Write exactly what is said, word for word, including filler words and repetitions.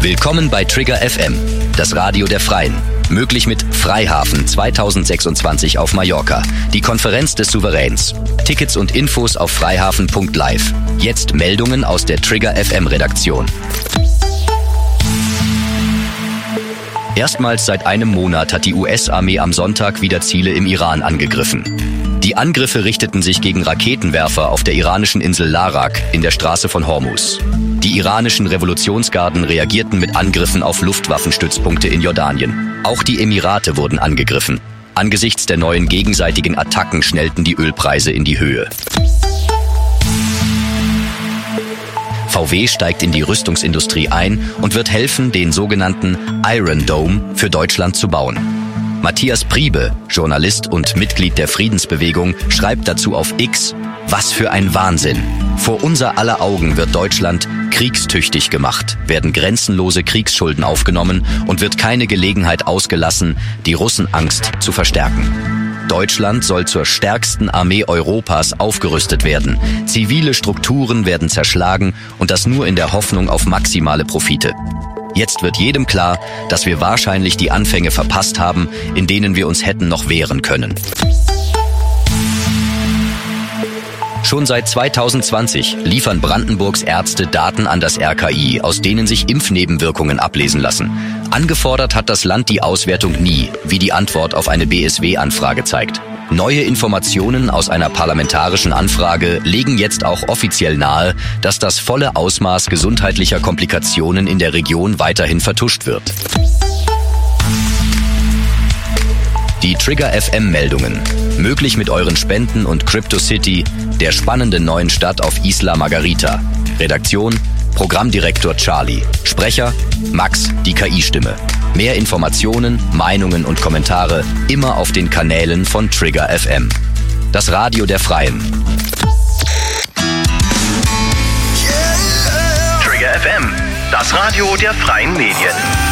Willkommen bei Trigger F M, das Radio der Freien. Möglich mit Freihafen zweitausendsechsundzwanzig auf Mallorca, die Konferenz des Souveräns. Tickets und Infos auf freihafen punkt live. Jetzt Meldungen aus der Trigger F M Redaktion. Erstmals seit einem Monat hat die U S-Armee am Sonntag wieder Ziele im Iran angegriffen. Die Angriffe richteten sich gegen Raketenwerfer auf der iranischen Insel Larak in der Straße von Hormuz. Die iranischen Revolutionsgarden reagierten mit Angriffen auf Luftwaffenstützpunkte in Jordanien. Auch die Emirate wurden angegriffen. Angesichts der neuen gegenseitigen Attacken schnellten die Ölpreise in die Höhe. V W steigt in die Rüstungsindustrie ein und wird helfen, den sogenannten Iron Dome für Deutschland zu bauen. Matthias Priebe, Journalist und Mitglied der Friedensbewegung, schreibt dazu auf X: Was für ein Wahnsinn! Vor unser aller Augen wird Deutschland kriegstüchtig gemacht, werden grenzenlose Kriegsschulden aufgenommen und wird keine Gelegenheit ausgelassen, die Russenangst zu verstärken. Deutschland soll zur stärksten Armee Europas aufgerüstet werden. Zivile Strukturen werden zerschlagen und das nur in der Hoffnung auf maximale Profite. Jetzt wird jedem klar, dass wir wahrscheinlich die Anfänge verpasst haben, in denen wir uns hätten noch wehren können. Schon seit zweitausendzwanzig liefern Brandenburgs Ärzte Daten an das R K I, aus denen sich Impfnebenwirkungen ablesen lassen. Angefordert hat das Land die Auswertung nie, wie die Antwort auf eine B S W-Anfrage zeigt. Neue Informationen aus einer parlamentarischen Anfrage legen jetzt auch offiziell nahe, dass das volle Ausmaß gesundheitlicher Komplikationen in der Region weiterhin vertuscht wird. Die Trigger F M-Meldungen. Möglich mit euren Spenden und CryptoCity, der spannenden neuen Stadt auf Isla Margarita. Redaktion: Programmdirektor Charlie. Sprecher: Max, die K I-Stimme. Mehr Informationen, Meinungen und Kommentare immer auf den Kanälen von Trigger F M. Das Radio der Freien. Trigger F M, das Radio der Freien Medien.